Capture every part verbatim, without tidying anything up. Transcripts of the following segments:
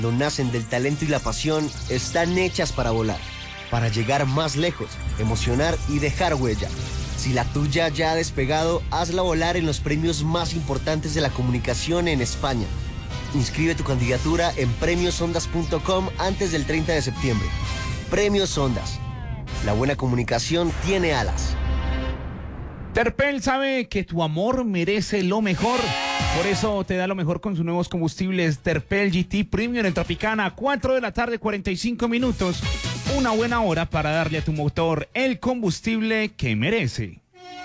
No nacen del talento y la pasión, están hechas para volar, para llegar más lejos, emocionar y dejar huella. Si la tuya ya ha despegado, hazla volar en los premios más importantes de la comunicación en España. Inscribe tu candidatura en premios ondas punto com antes del treinta de septiembre. Premios Ondas. La buena comunicación tiene alas. Terpel sabe que tu amor merece lo mejor. Por eso te da lo mejor con sus nuevos combustibles Terpel G T Premium en Tropicana. cuatro de la tarde, cuarenta y cinco minutos. Una buena hora para darle a tu motor el combustible que merece.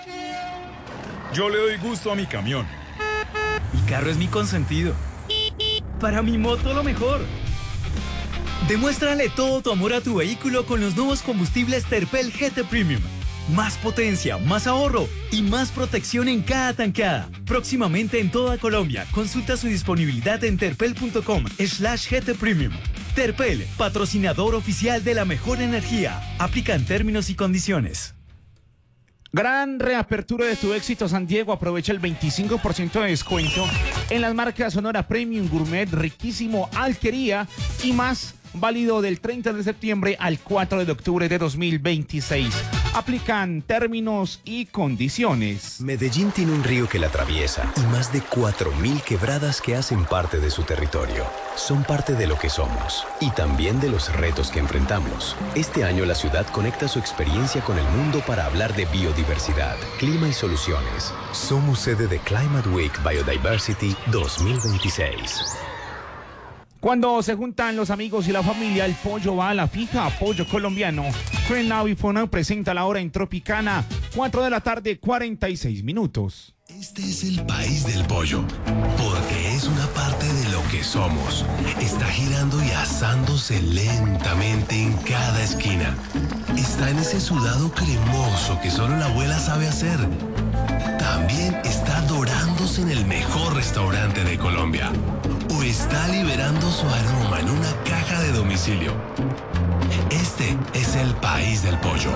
Yo le doy gusto a mi camión. Mi carro es mi consentido. Para mi moto lo mejor. Demuéstrale todo tu amor a tu vehículo con los nuevos combustibles Terpel G T Premium. Más potencia, más ahorro y más protección en cada tanqueada. Próximamente en toda Colombia. Consulta su disponibilidad en terpel punto com slash G T Premium. Terpel, patrocinador oficial de la mejor energía. Aplican términos y condiciones. Gran reapertura de tu éxito San Diego. Aprovecha el veinticinco por ciento de descuento en las marcas Sonora Premium, Gourmet, Riquísimo, Alquería y más. Válido del treinta de septiembre al cuatro de octubre de dos mil veintiséis. Aplican términos y condiciones. Medellín tiene un río que la atraviesa y más de cuatro mil quebradas que hacen parte de su territorio. Son parte de lo que somos y también de los retos que enfrentamos. Este año la ciudad conecta su experiencia con el mundo para hablar de biodiversidad, clima y soluciones. Somos sede de Climate Week Biodiversity dos mil veintiséis. Cuando se juntan los amigos y la familia, el pollo va a la fija. Pollo colombiano. Now y Fono presenta la hora en Tropicana. cuatro de la tarde, cuarenta y seis minutos. Este es el país del pollo, porque es una parte de lo que somos. Está girando y asándose lentamente en cada esquina. Está en ese sudado cremoso que solo la abuela sabe hacer. También está dorándose en el mejor restaurante de Colombia. O está liberando su aroma en una caja de domicilio. Este es el país del pollo.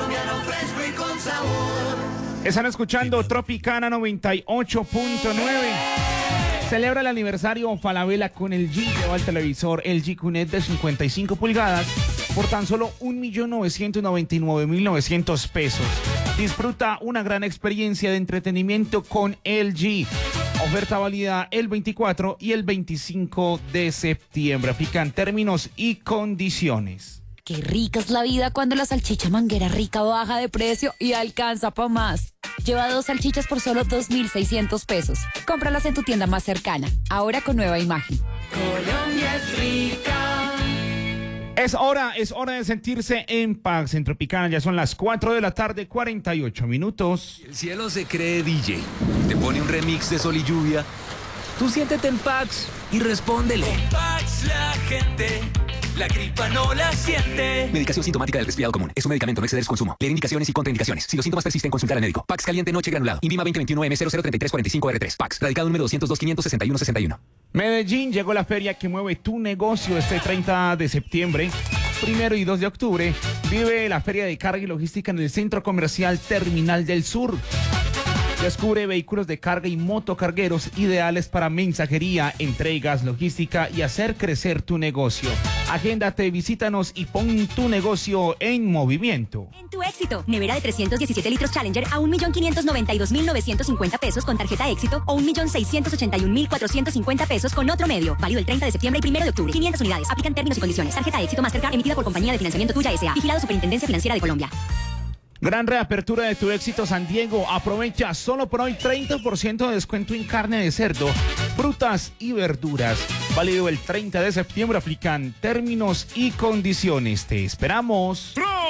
Están escuchando Tropicana noventa y ocho punto nueve. Celebra el aniversario Falabella con el G. Lleva el televisor L G Q N E T de cincuenta y cinco pulgadas por tan solo un millón novecientos noventa y nueve mil novecientos pesos. Disfruta una gran experiencia de entretenimiento con L G. Oferta válida el veinticuatro y el veinticinco de septiembre. Aplican términos y condiciones. Qué rica es la vida cuando la salchicha Manguera Rica baja de precio y alcanza pa' más. Lleva dos salchichas por solo dos mil seiscientos pesos. Cómpralas en tu tienda más cercana. Ahora con nueva imagen. Colombia es rica. Es hora, es hora de sentirse en paz en Tropicana. Ya son las cuatro de la tarde, cuarenta y ocho minutos. El cielo se cree D J. Te pone un remix de Sol y Lluvia. Tú siéntete en Pax y respóndele. En Pax la gente, la gripa no la siente. Medicación sintomática del resfriado común. Es un medicamento, no exceder su consumo. Leer indicaciones y contraindicaciones. Si los síntomas persisten, consultar al médico. Pax caliente noche granulado. Invima veinte veintiuno M cero cero treinta y tres cuarenta y cinco R tres. Pax. Radicado número doscientos dos, quinientos sesenta y uno, sesenta y uno. Medellín, llegó la feria que mueve tu negocio este treinta de septiembre. Primero y dos de octubre. Vive la feria de carga y logística en el Centro Comercial Terminal del Sur. Descubre vehículos de carga y motocargueros ideales para mensajería, entregas, logística y hacer crecer tu negocio. Agéndate, visítanos y pon tu negocio en movimiento. En tu éxito, nevera de trescientos diecisiete litros Challenger a un millón quinientos noventa y dos mil novecientos cincuenta pesos con tarjeta éxito o un millón seiscientos ochenta y un mil cuatrocientos cincuenta pesos con otro medio. Válido el treinta de septiembre y primero de octubre. quinientas unidades. Aplican términos y condiciones. Tarjeta éxito Mastercard emitida por Compañía de Financiamiento Tuya S A. Vigilado Superintendencia Financiera de Colombia. Gran reapertura de tu éxito San Diego. Aprovecha solo por hoy treinta por ciento de descuento en carne de cerdo, frutas y verduras. Válido el treinta de septiembre. Aplican términos y condiciones. Te esperamos.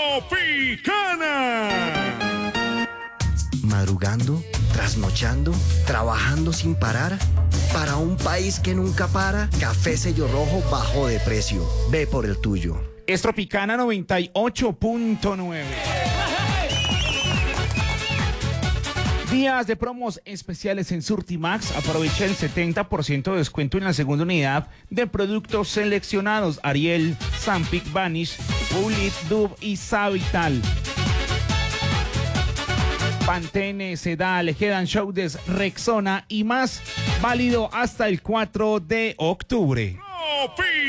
Tropicana. Madrugando, trasnochando, trabajando sin parar. Para un país que nunca para, Café Sello Rojo bajó de precio. Ve por el tuyo. Es Tropicana noventa y ocho punto nueve. Días de promos especiales en Surtimax. Aprovecha el setenta por ciento de descuento en la segunda unidad de productos seleccionados. Ariel, Sampic, Vanish, Bullet, Dove y Savital. Pantene, Sedal, Head and Shoulders, Rexona y más. Válido hasta el cuatro de octubre. Tropi.